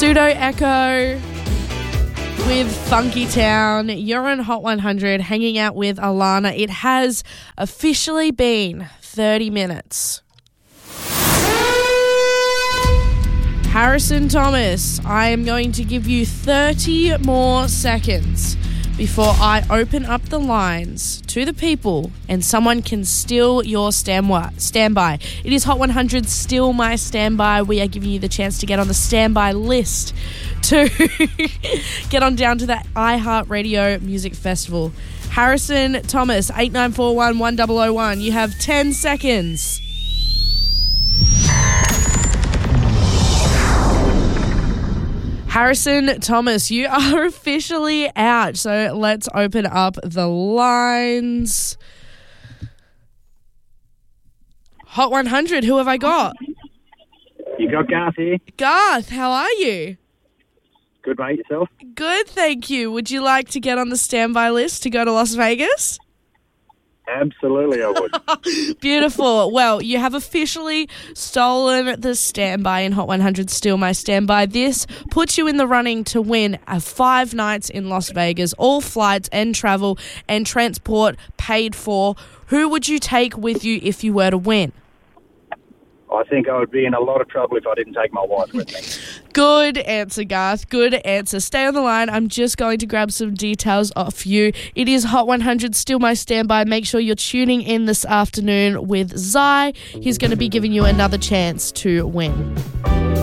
Pseudo Echo with Funky Town. You're on Hot 100 hanging out with Alana. It has officially been 30 minutes. Harrison Thomas, I am going to give you 30 more seconds before I open up the lines to the people and someone can steal your standby. It is Hot 100, Still My Standby. We are giving you the chance to get on the standby list to get on down to the iHeartRadio Music Festival. Harrison Thomas, 8941 1001. You have 10 seconds. Harrison Thomas, you are officially out. So let's open up the lines. Hot 100, who have I got? You got Garth here. Garth, how are you? Good, mate. Yourself? Good, thank you. Would you like to get on the standby list to go to Las Vegas? Absolutely, I would. Beautiful. Well, you have officially stolen the standby in Hot 100, Still My Standby. This puts you in the running to win 5 nights in Las Vegas, all flights and travel and transport paid for. Who would you take with you if you were to win? I think I would be in a lot of trouble if I didn't take my wife with me. Good answer, Garth. Good answer. Stay on the line. I'm just going to grab some details off you. It is Hot 100, Still My Standby. Make sure you're tuning in this afternoon with Zai. He's going to be giving you another chance to win.